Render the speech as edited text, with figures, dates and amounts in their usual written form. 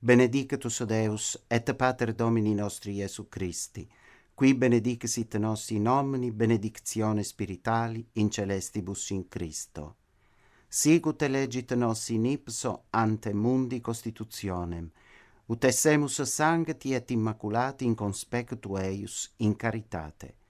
Benedicatus Deus et Pater Domini nostri Iesu Christi, qui benedicesit nos in nomini benedictione spiritali in celestibus in Christo. Sicut elegit nos in ipso ante mundi constitutionem, ut essemus sancti et immaculati in conspectu eius in caritate.